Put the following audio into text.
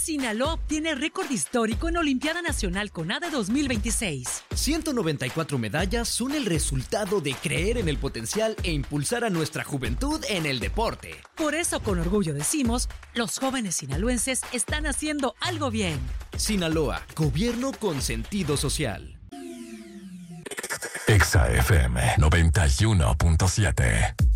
Sinaloa obtiene récord histórico en Olimpiada Nacional CONADE 2026. 194 medallas son el resultado de creer en el potencial e impulsar a nuestra juventud en el deporte. Por eso, con orgullo decimos, los jóvenes sinaloenses están haciendo algo bien. Sinaloa, gobierno con sentido social. Exa FM 91.7